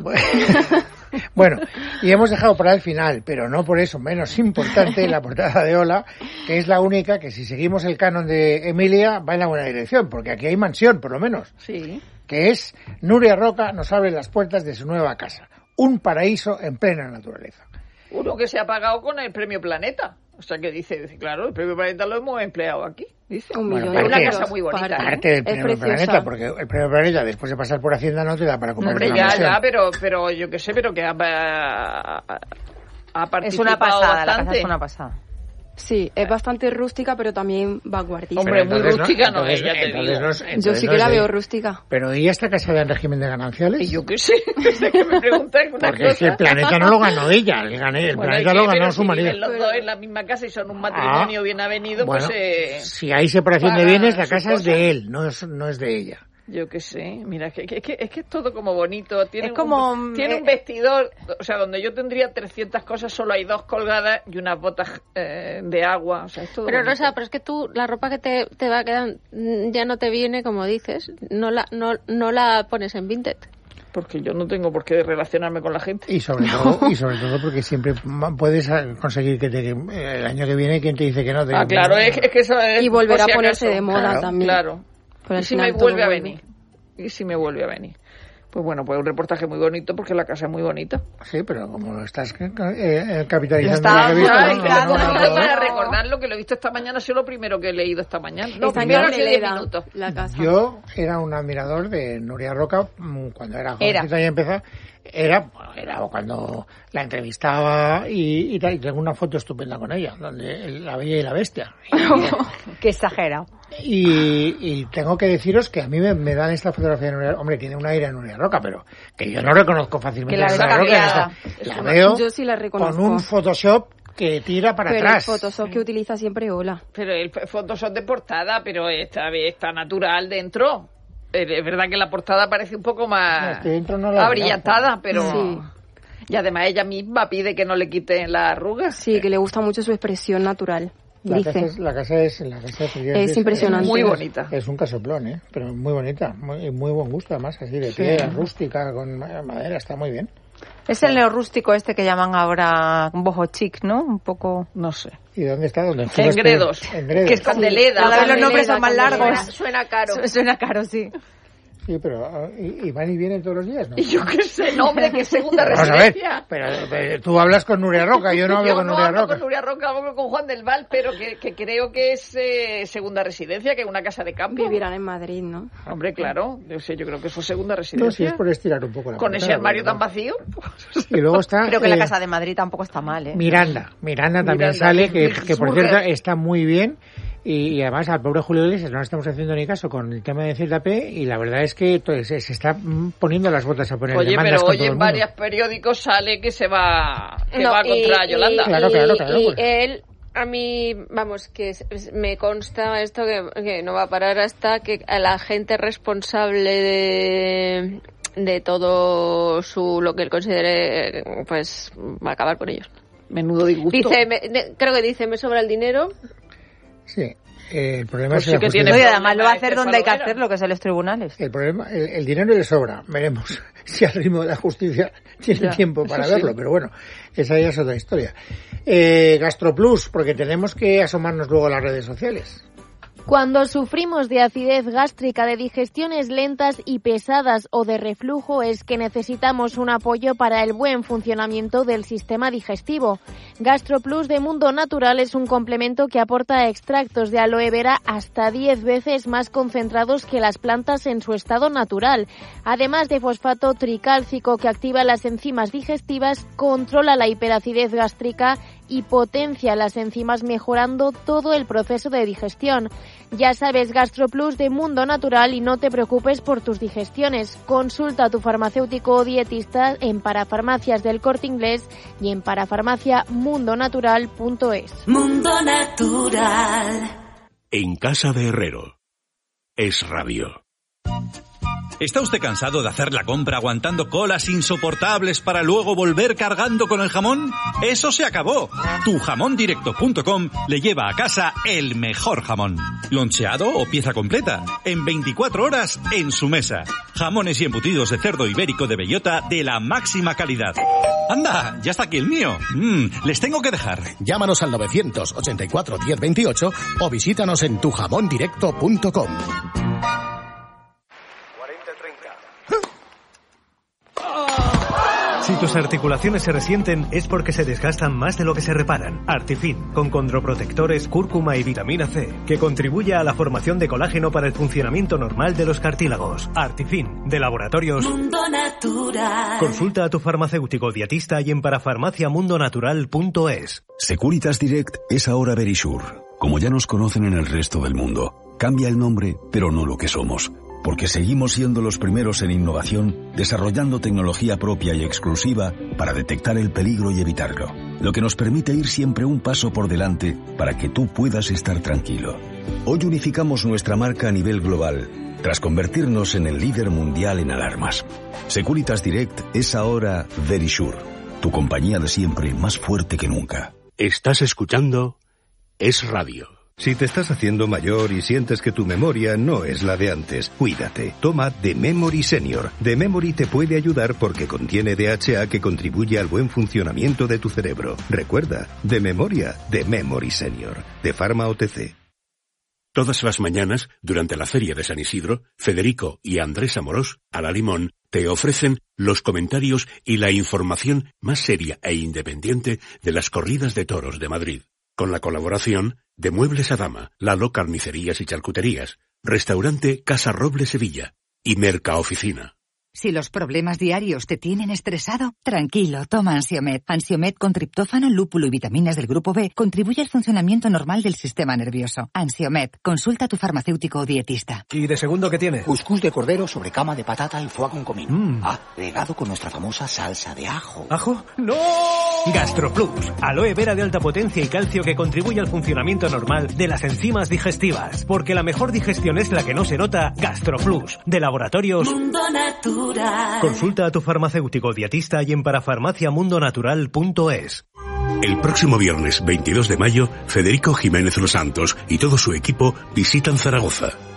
Bueno, y hemos dejado para el final, pero no por eso menos importante, la portada de Hola, que es la única que si seguimos el canon de Emilia va en la buena dirección, porque aquí hay mansión, por lo menos, Sí. que es Nuria Roca nos abre las puertas de su nueva casa, un paraíso en plena naturaleza. Uno que se ha pagado con el premio Planeta. O sea, que dice, dice, claro, el premio Planeta lo hemos empleado aquí. Dice. Un Bueno, millón es de una euros. casa muy bonita, Para- ¿eh? Parte del Es premio preciosa. Planeta, porque el premio Planeta después de pasar por Hacienda no te da para comprar Hombre, una ya, mansión. ya, pero, pero yo qué sé, pero que ha, ha, ha participado Es una pasada, la bastante. casa es una pasada. Sí, es bastante rústica, pero también vanguardista. Hombre, Pero muy entonces rústica no entonces- es, ya te entonces digo. no es- Yo entonces sí no que es la de- veo rústica. Pero ¿y esta casada en régimen de gananciales? Y yo qué sé, desde que me preguntas una Porque es que el cosa. planeta no lo ganó ella, el, gané, el Bueno, planeta ¿y qué? lo ganó Pero su si marido. viven los dos en la misma casa y son un matrimonio Ah, bien avenido, bueno, pues eh, si hay separación de paga bienes, la sus casa es cosas. de él, no es, no es de ella. yo qué sé, mira, es que, es que, es que es todo como bonito. Tiene Es como, un, tiene eh, un vestidor, o sea, donde yo tendría trescientas cosas, solo hay dos colgadas y unas botas eh, de agua. O sea, es todo Pero bonito. Rosa, pero es que tú, la ropa que te, te va quedando mm, ya no te viene, como dices, no la, no, no la pones en Vinted. Porque yo no tengo por qué relacionarme con la gente. Y sobre todo, y sobre todo porque siempre ma- puedes ah, conseguir que te, eh, el año que viene, ¿quién te dice que no? Te- Ah, claro, es, es que eso es... Y volver por a si ponerse acaso. de moda Claro, también. Claro. Pero ¿Y al si final me todo vuelve a vuelve. venir? ¿Y si me vuelve a venir? Pues bueno, pues un reportaje muy bonito porque la casa es muy bonita. Sí, pero como lo estás eh, eh, capitalizando Está- la revista, Ay, no, claro, no, no, no, no. para recordar lo que lo he visto esta mañana, ha sido lo primero que he leído esta mañana. No, Está en primero hace diez cartelera, minutos. la casa. Yo era un admirador de Nuria Roca mm, cuando era Era. jovencita y empezó. Era, bueno, era cuando la entrevistaba y, y tal, y tengo una foto estupenda con ella, donde la Bella y la Bestia. Qué exagerado. Y, y tengo que deciros que a mí me, me dan esta fotografía de Nuria, hombre, tiene un aire a Nuria Roca, pero que yo no reconozco fácilmente Que la a ves Nuria Roca. cambiada. esta- La una- veo Yo sí la reconozco. con un Photoshop que tira para Pero atrás. el Photoshop que utiliza siempre Hola. Pero el fotos son de portada, pero está, está natural dentro. Eh, Es verdad que la portada parece un poco No, más es que dentro no la abrillantada, pero... Sí. Y además ella misma pide que no le quiten las arrugas. Sí, que le gusta mucho su expresión natural. La Dice. casa es, la casa es, la casa es, Es impresionante. Muy bonita. Es un casoplón, ¿eh? Pero muy bonita, muy, muy buen gusto además, así de piedra, rústica, con ma- madera, está muy bien. Es el neorrústico este que llaman ahora un boho chic, ¿no? Un poco... No sé. ¿Y dónde está? ¿Dónde En Gredos. En Gredos. Que es Candeleda. Cada vez los nombres son más largos. Suena caro. Suena caro, sí. Sí, pero ¿y, y van y vienen todos los días? ¿No? Y yo qué sé, nombre, que segunda Vamos a ver, residencia. pero, pero tú hablas con Nuria Roca, yo no hablo Yo con no Nuria hablo Roca. con Nuria Roca, hablo con Juan del Val, pero que, que creo que es eh, segunda residencia, que es una casa de cambio. Vivirán en Madrid, ¿no? Hombre, claro, yo sé, yo creo que fue segunda No, si residencia. es por estirar un poco la Con portada, ese armario pero tan bueno. vacío. Y luego está... Creo que eh, la Casa de Madrid tampoco está mal, ¿eh? Miranda, Miranda también Miranda, sale, que, es que por mujer. cierto está muy bien. Y, y además al pobre Julio Iglesias no le estamos haciendo ni caso con el tema de Z P y la verdad es que pues, se, se está mm, poniendo las botas a poner Oye, demandas pero con hoy todo el en mundo. varios periódicos sale que se va, que No, va contra y- Yolanda. y- Claro, claro, claro, Y pues. él, a mí, vamos, que es- es- me consta esto que, que no va a parar hasta que a la gente responsable de, de todo su lo que él considere, pues va a acabar con ellos. Menudo disgusto. Dice, me- de- creo que dice, me sobra el dinero. Sí, eh, el problema Pues es sí la que justicia. tiene No, y problema además lo va a este hacer donde hay que Palomera. hacerlo, que es en los tribunales. El problema, el, el dinero le sobra, veremos si al ritmo de la justicia tiene Ya, tiempo para eso sí. verlo, pero bueno, esa ya es otra historia. Eh, GastroPlus, porque tenemos que asomarnos luego a las redes sociales. Cuando sufrimos de acidez gástrica, de digestiones lentas y pesadas o de reflujo es que necesitamos un apoyo para el buen funcionamiento del sistema digestivo. GastroPlus de Mundo Natural es un complemento que aporta extractos de aloe vera hasta diez veces más concentrados que las plantas en su estado natural. Además de fosfato tricálcico que activa las enzimas digestivas, controla la hiperacidez gástrica y potencia las enzimas mejorando todo el proceso de digestión. Ya sabes, GastroPlus de Mundo Natural y no te preocupes por tus digestiones. Consulta a tu farmacéutico o dietista en Parafarmacias del Corte Inglés y en parafarmacia mundo natural punto es. Mundo Natural. En casa de Herrero. Es Radio. ¿Está usted cansado de hacer la compra aguantando colas insoportables para luego volver cargando con el jamón? ¡Eso se acabó! tu jamón directo punto com le lleva a casa el mejor jamón. Loncheado o pieza completa. En veinticuatro horas en su mesa. Jamones y embutidos de cerdo ibérico de bellota de la máxima calidad. ¡Anda! ¡Ya está aquí el mío! Mm, les tengo que dejar. Llámanos al novecientos ochenta y cuatro diez veintiocho o visítanos en tu jamón directo punto com. Si tus articulaciones se resienten es porque se desgastan más de lo que se reparan. Artifin, con condroprotectores, cúrcuma y vitamina C, que contribuye a la formación de colágeno para el funcionamiento normal de los cartílagos. Artifin, de Laboratorios Mundo Natural. Consulta a tu farmacéutico dietista y en parafarmacia mundo natural punto es. Securitas Direct es ahora Verisure. Como ya nos conocen en el resto del mundo, cambia el nombre, pero no lo que somos. Porque seguimos siendo los primeros en innovación, desarrollando tecnología propia y exclusiva para detectar el peligro y evitarlo. Lo que nos permite ir siempre un paso por delante para que tú puedas estar tranquilo. Hoy unificamos nuestra marca a nivel global, tras convertirnos en el líder mundial en alarmas. Securitas Direct es ahora Verisure, tu compañía de siempre más fuerte que nunca. Estás escuchando Es Radio. Si te estás haciendo mayor y sientes que tu memoria no es la de antes, cuídate. Toma The Memory Senior. The Memory te puede ayudar porque contiene D H A que contribuye al buen funcionamiento de tu cerebro. Recuerda, de memoria, The Memory Senior. De Pharma O T C. Todas las mañanas, durante la Feria de San Isidro, Federico y Andrés Amorós, a la Limón, te ofrecen los comentarios y la información más seria e independiente de las corridas de toros de Madrid. Con la colaboración de Muebles a Dama, Lalo Carnicerías y Charcuterías, Restaurante Casa Roble Sevilla y Mercaoficina. Si los problemas diarios te tienen estresado, tranquilo, toma Ansiomed. Ansiomed con triptófano, lúpulo y vitaminas del grupo B contribuye al funcionamiento normal del sistema nervioso. Ansiomed, consulta a tu farmacéutico o dietista. ¿Y de segundo qué tiene? Cuscús de cordero sobre cama de patata y foie con comino. Mm. Ah, regado con nuestra famosa salsa de ajo. ¿Ajo? ¡No! GastroPlus, aloe vera de alta potencia y calcio que contribuye al funcionamiento normal de las enzimas digestivas. Porque la mejor digestión es la que no se nota. GastroPlus, de Laboratorios Mundo Natural. Consulta a tu farmacéutico dietista y en parafarmacia mundo natural punto es. El próximo viernes veintidós de mayo, Federico Jiménez Los Santos y todo su equipo visitan Zaragoza.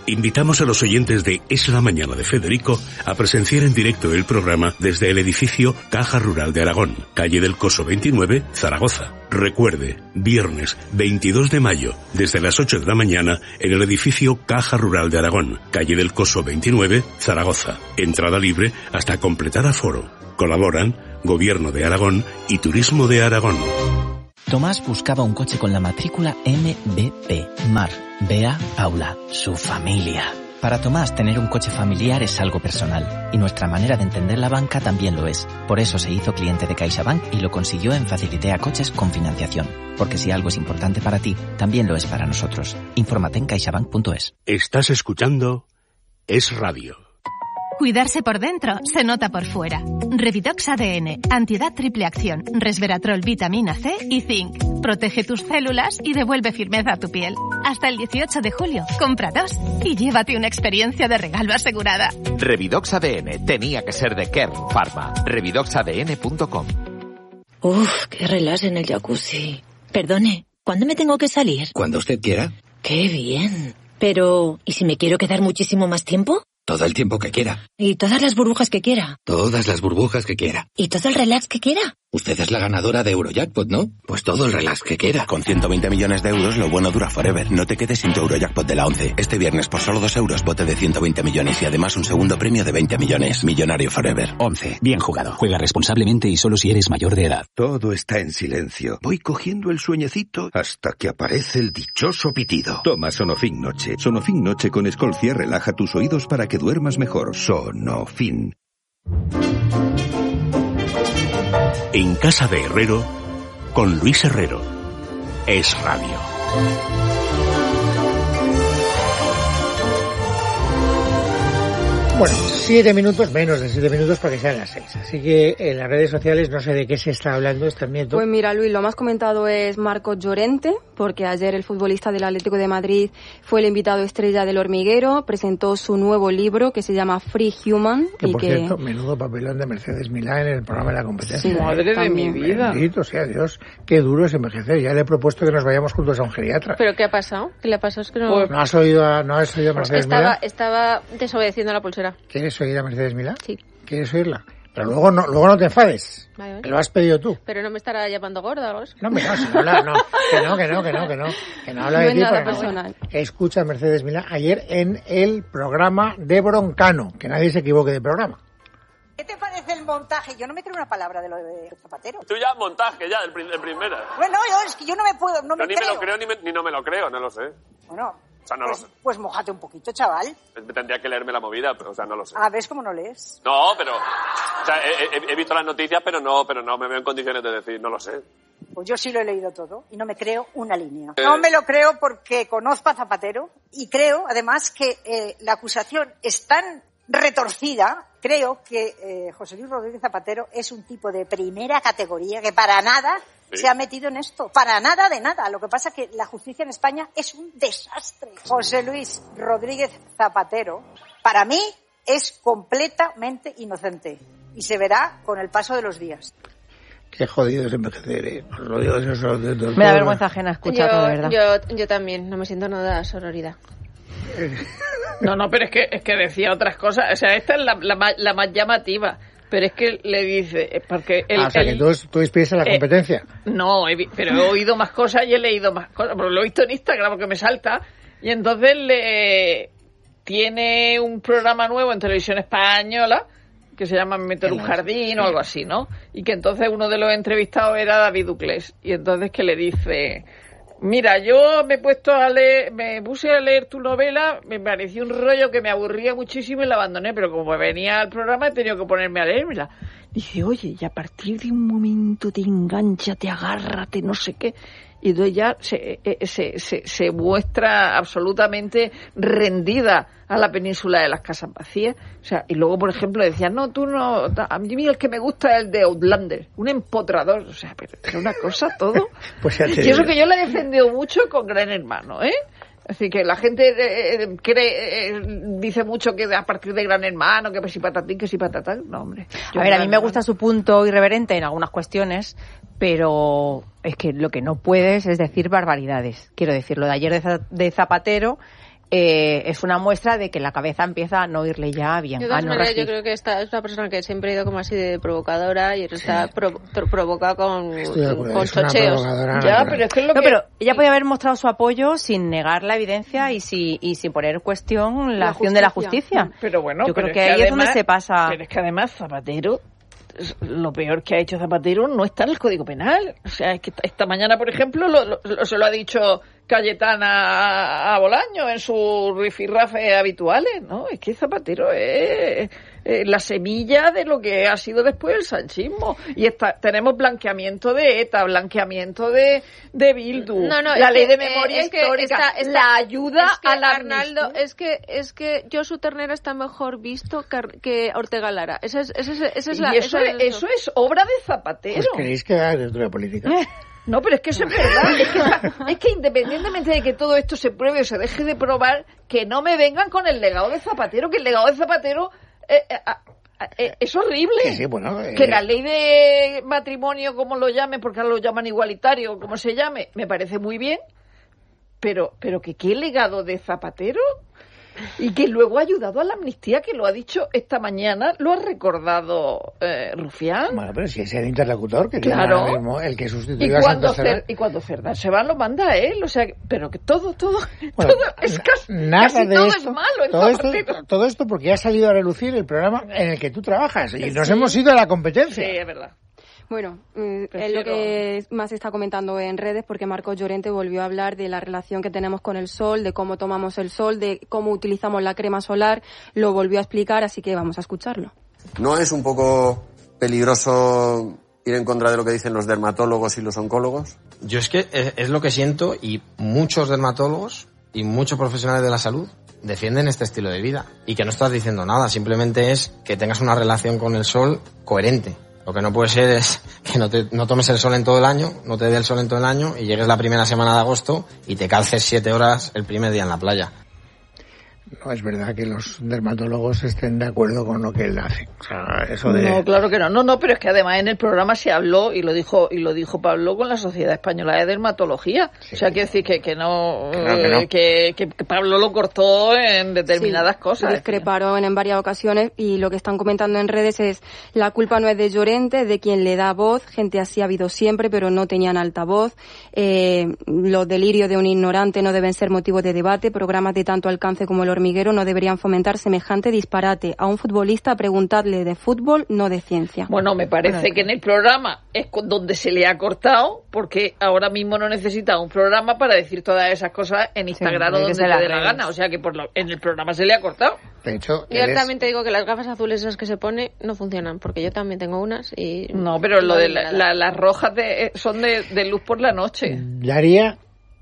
Invitamos a los oyentes de Es la Mañana de Federico a presenciar en directo el programa desde el edificio Caja Rural de Aragón, calle del Coso veintinueve, Zaragoza. Recuerde, viernes veintidós de mayo, desde las ocho de la mañana, en el edificio Caja Rural de Aragón, calle del Coso veintinueve, Zaragoza. Entrada libre hasta completar aforo. Colaboran Gobierno de Aragón y Turismo de Aragón. Tomás buscaba un coche con la matrícula M B P, Mar, Bea, Paula, su familia. Para Tomás, tener un coche familiar es algo personal, y nuestra manera de entender la banca también lo es. Por eso se hizo cliente de CaixaBank y lo consiguió en Facilitea Coches con financiación. Porque si algo es importante para ti, también lo es para nosotros. Infórmate en caixabank punto es. Estás escuchando Es Radio. Cuidarse por dentro se nota por fuera. Revidox A D N, antiedad triple acción, resveratrol, vitamina C y zinc. Protege tus células y devuelve firmeza a tu piel. Hasta el dieciocho de julio, compra dos y llévate una experiencia de regalo asegurada. Revidox A D N tenía que ser de Kern Pharma. revidox a d n punto com. Uf, qué relax en el jacuzzi. Perdone, ¿cuándo me tengo que salir? Cuando usted quiera. Qué bien. Pero, ¿y si me quiero quedar muchísimo más tiempo? Todo el tiempo que quiera. ¿Y todas las burbujas que quiera? Todas las burbujas que quiera. ¿Y todo el relax que quiera? Usted es la ganadora de Eurojackpot, ¿no? Pues todo el relax que quiera. Con ciento veinte millones de euros, lo bueno dura forever. No te quedes sin tu Eurojackpot de la once. Este viernes, por solo dos euros, bote de ciento veinte millones y además un segundo premio de veinte millones. Millonario forever. once. Bien jugado. Juega responsablemente y solo si eres mayor de edad. Todo está en silencio. Voy cogiendo el sueñecito hasta que aparece el dichoso pitido. Toma Sonofin Noche. Sonofin Noche con Escolcia relaja tus oídos para que duermas mejor. Sonofin. En casa de Herrero, con Luis Herrero. Es Radio. Bueno, siete minutos, menos de siete minutos para que sean las seis. Así que en las redes sociales no sé de qué se está hablando este miércoles. Pues mira, Luis, lo más comentado es Marcos Llorente, porque ayer el futbolista del Atlético de Madrid fue el invitado estrella del Hormiguero, presentó su nuevo libro que se llama Free Human. Que y por que... cierto, menudo papelón de Mercedes Milá en el programa de la competencia. Sí, madre de mi vida. Bendito sea Dios, qué duro es envejecer. Ya le he propuesto que nos vayamos juntos a un geriatra. ¿Pero qué ha pasado? ¿Qué le ha pasado? Es que no... Pues, ¿No has oído a, no has oído a Mercedes estaba, Milá? Estaba desobedeciendo la pulsera. ¿Quieres oír a Mercedes Milá? Sí. ¿Quieres oírla? Pero luego no, luego no te enfades. Vale, vale. Que lo has pedido tú. Pero no me estará llamando gorda o algo así. No, no, si no habla, no. Que no, que no, que no, que no. Que no habla No de es ti. nada pero no. personal. Escucha a Mercedes Milá ayer en el programa de Broncano. Que nadie se equivoque de programa. ¿Qué te parece el montaje? Yo no me creo una palabra de lo de Zapatero. Tú ya montaje, ya, de primera. Bueno, yo, es que yo no me puedo, no yo me ni creo. me lo creo ni, me, ni no me lo creo, no lo sé. Bueno, o sea, no pues, lo sé. pues mojate un poquito, chaval. Tendría que leerme la movida, pero, o sea, no lo sé. Ah, ¿ves cómo no lees? No, pero, o sea, he, he, he visto las noticias, pero no, pero no me veo en condiciones de decir, no lo sé. Pues yo sí lo he leído todo y no me creo una línea. Eh. No me lo creo porque conozco a Zapatero y creo, además, que eh, la acusación es tan retorcida. Creo que eh, José Luis Rodríguez Zapatero es un tipo de primera categoría que para nada sí. se ha metido en esto. Para nada de nada. Lo que pasa es que la justicia en España es un desastre. José Luis Rodríguez Zapatero, para mí, es completamente inocente. Y se verá con el paso de los días. Qué jodido es envejecer, ¿eh? Lo digo, eso, eso, de, de, me da vergüenza ajena escuchar todo, de verdad. Yo, yo también, no me siento nada sororidad. No, no, pero es que es que decía otras cosas. O sea, esta es la, la, más, la más llamativa. Pero es que le dice... porque él, ah, o sea, él, que tú, tú inspiras a la competencia. Eh, no, he, pero he oído más cosas y he leído más cosas. Pero lo he visto en Instagram porque me salta. Y entonces le tiene un programa nuevo en televisión española que se llama Meter un jardín o algo así, ¿no? Y que entonces uno de los entrevistados era David Duclés. Y entonces que le dice... Mira, yo me he puesto a leer, me puse a leer tu novela, me pareció un rollo que me aburría muchísimo y la abandoné, pero como venía al programa he tenido que ponerme a leérmela. Dice, oye, y a partir de un momento te engancha, te agarra, te no sé qué. Y entonces ya se, se, se, se muestra absolutamente rendida a la península de las casas vacías. O sea, y luego, por ejemplo, decía, no, tú no, a mí el que me gusta es el de Outlander, un empotrador. O sea, pero es una cosa todo. Pues ya te y eso digo. que yo la he defendido mucho con Gran Hermano, ¿eh? Así que la gente eh, cree, eh, dice mucho que a partir de Gran Hermano, que si patatín, que si patatán. No, hombre. A ver, a mí me gusta su punto irreverente en algunas cuestiones, pero es que lo que no puedes es decir barbaridades. Quiero decir, lo de ayer de Zapatero eh, es una muestra de que la cabeza empieza a no irle ya bien. De todas a no maneras, regir. yo creo que esta es una persona que siempre ha ido como así de provocadora y está sí. pro, pro, provocada con, con chocheos. Ya, pero es que es lo no, que... pero ella podía haber mostrado su apoyo sin negar la evidencia y, si, y sin poner en cuestión la, la acción de la justicia. Pero bueno, yo pero creo que, es que ahí además, es donde se pasa. Pero es que además Zapatero, lo peor que ha hecho Zapatero no está en el Código Penal. O sea, es que esta mañana, por ejemplo, lo, lo, lo, se lo ha dicho Cayetana a Bolaño en sus rifirrafes habituales, ¿no? Es que Zapatero es, es la semilla de lo que ha sido después el sanchismo. Y está, tenemos blanqueamiento de ETA, blanqueamiento de, de Bildu, no, no, la ley que, de memoria eh, histórica, esta, esta, la ayuda es que, a la Arnaldo, amnistía. es que es que Josu Ternera está mejor visto que, que Ortega Lara. Esa es, esa es, esa es y la, eso, eso es, eso es obra de Zapatero. Pues queréis que haga cultura política. No, pero es que eso es verdad. Es que, es que independientemente de que todo esto se pruebe o se deje de probar, que no me vengan con el legado de Zapatero, que el legado de Zapatero eh, eh, eh, es horrible. Sí, sí, bueno, eh, que la ley de matrimonio, como lo llamen, porque ahora lo llaman igualitario, como se llame, me parece muy bien, pero, pero que qué legado de Zapatero... Y que luego ha ayudado a la amnistía, que lo ha dicho esta mañana, lo ha recordado eh, Rufián. Bueno, pero si es el interlocutor, que claro. tiene ahora mismo el que sustituye a Santos Cer- Y cuando Cerdán se va, lo manda a él. O sea, pero que todo, todo, bueno, todo es casi, nada casi de todo esto, es malo en todo Zapatero. esto, todo esto porque ha salido a relucir el programa en el que tú trabajas y nos sí. hemos ido a la competencia. Sí, es verdad. Bueno, es lo que más se está comentando en redes porque Marcos Llorente volvió a hablar de la relación que tenemos con el sol, de cómo tomamos el sol, de cómo utilizamos la crema solar, lo volvió a explicar, así que vamos a escucharlo. ¿No es un poco peligroso ir en contra de lo que dicen los dermatólogos y los oncólogos? Yo es que es lo que siento y muchos dermatólogos y muchos profesionales de la salud defienden este estilo de vida y que no estás diciendo nada, simplemente es que tengas una relación con el sol coherente. Lo que no puede ser es que no, te, no tomes el sol en todo el año, no te dé el sol en todo el año y llegues la primera semana de agosto y te calces siete horas el primer día en la playa. No es verdad que los dermatólogos estén de acuerdo con lo que él hace. O sea, eso de... No, claro que no. No, no, pero es que además en el programa se habló y lo dijo y lo dijo Pablo con la Sociedad Española de Dermatología. Sí. O sea, quiere decir que, que no, claro que, no. Que, que, que Pablo lo cortó en determinadas sí, cosas. Discreparon en varias ocasiones y lo que están comentando en redes es la culpa no es de Llorente, es de quien le da voz. Gente así ha habido siempre, pero no tenían altavoz. Eh, los delirios de un ignorante no deben ser motivo de debate. Programas de tanto alcance como el Hormiguero no deberían fomentar semejante disparate. A un futbolista preguntadle de fútbol, no de ciencia. Bueno, me parece bueno, que en el programa es donde se le ha cortado, porque ahora mismo no necesita un programa para decir todas esas cosas en Instagram sí, o donde le dé la gana. O sea que por lo, en el programa se le ha cortado. De hecho, yo eres... también te digo que las gafas azules esas que se pone no funcionan, porque yo también tengo unas y... No, pero lo de la, la, las rojas de, son de, de luz por la noche. Daría...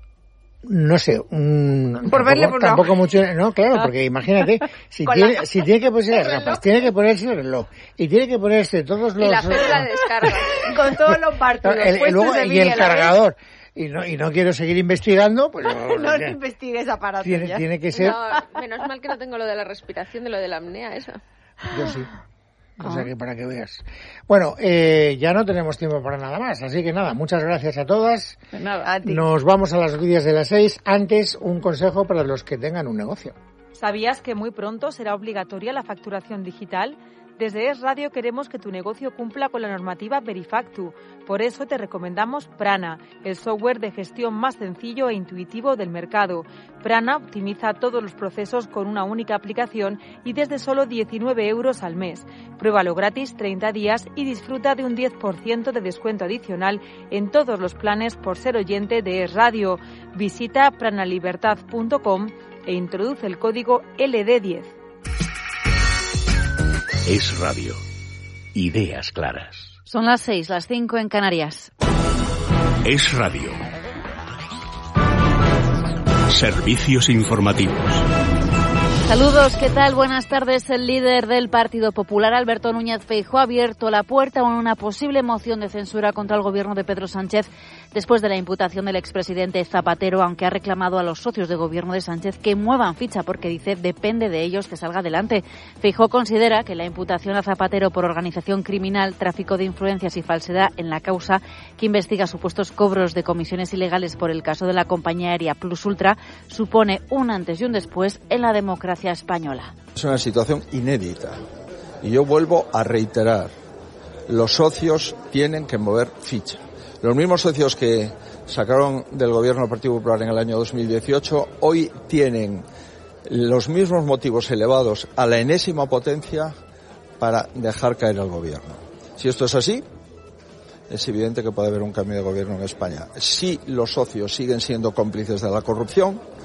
No sé, un, por verle tampoco, por tampoco mucho, no, claro, porque imagínate, si tiene, la... si tiene que ponerse las gafas, tiene que ponerse el reloj, y tiene que ponerse todos los... Y la cédula de descarga. Con todos los partidos. El, el, luego, y el cargador. Y no, y no quiero seguir investigando, pues... No, no, no investigues aparatos tiene, ya. Tiene que ser... No, menos mal que no tengo lo de la respiración, de lo de la apnea, eso. Yo sí. O sea que para que veas. Bueno, eh, ya no tenemos tiempo para nada más, así que nada, muchas gracias a todas. De nada, a ti. Nos vamos a las noticias de las seis. Antes, un consejo para los que tengan un negocio. ¿Sabías que muy pronto será obligatoria la facturación digital? Desde Es Radio queremos que tu negocio cumpla con la normativa Verifactu. Por eso te recomendamos Prana, el software de gestión más sencillo e intuitivo del mercado. Prana optimiza todos los procesos con una única aplicación y desde solo diecinueve euros al mes. Pruébalo gratis treinta días y disfruta de un diez por ciento de descuento adicional en todos los planes por ser oyente de Es Radio. Visita pranalibertad punto com e introduce el código L D diez. Es Radio. Ideas claras. Son las seis, las cinco en Canarias. Es Radio. Servicios informativos. Saludos, ¿qué tal? Buenas tardes. El líder del Partido Popular, Alberto Núñez Feijóo, ha abierto la puerta a una posible moción de censura contra el gobierno de Pedro Sánchez después de la imputación del expresidente Zapatero, aunque ha reclamado a los socios de gobierno de Sánchez que muevan ficha porque dice depende de ellos que salga adelante. Feijóo considera que la imputación a Zapatero por organización criminal, tráfico de influencias y falsedad en la causa que investiga supuestos cobros de comisiones ilegales por el caso de la compañía aérea Plus Ultra supone un antes y un después en la democracia española. Es una situación inédita y yo vuelvo a reiterar, los socios tienen que mover ficha. Los mismos socios que sacaron del gobierno del Partido Popular en el año dos mil dieciocho hoy tienen los mismos motivos elevados a la enésima potencia para dejar caer al gobierno. Si esto es así, es evidente que puede haber un cambio de gobierno en España. Si los socios siguen siendo cómplices de la corrupción,